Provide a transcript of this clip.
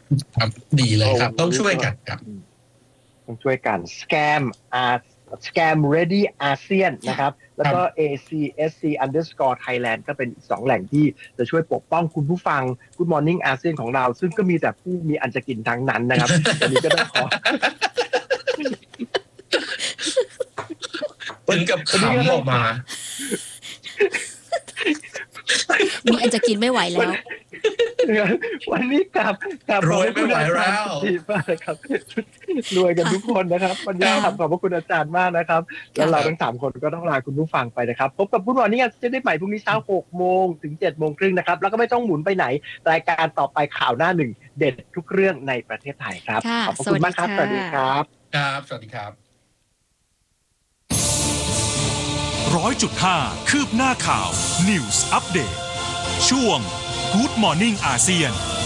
ครับดีเลยครับต้องช่วยกันครับต้องช่วยกันscam ready ASEAN นะครับแล้วก็ ACSC_Thailand ก็เป็นอีก2แหล่งที่จะช่วยปกป้องคุณผู้ฟัง Good Morning ASEAN ของเราซึ่งก็มีแต่ผู้มีอันจะกินทั้งนั้นนะครับ วันนี้ก็ต้องขอถึงกับขำออกมามีอันจะกินไม่ไหวแล้ววันนี้กลับรวยไม่ไหวแล้วดีมากครับรวยกันทุกคนนะครับวันนี้ขอบพระคุณอาจารย์มากนะครับแล้วเราทั้ง3คนก็ต้องลาคุณผู้ฟังไปนะครับพบกับGood Morningจะได้ใหม่พรุ่งนี้เช้า 6 โมงถึง 7 โมงครึ่งนะครับแล้วก็ไม่ต้องหมุนไปไหนรายการต่อไปข่าวหน้าหนึ่งเด็ดทุกเรื่องในประเทศไทยครับขอบคุณมากครับสวัสดีครับครับสวัสดีครับ 100.5 คืบหน้าข่าว News Update ช่วง Good Morning อาเซียน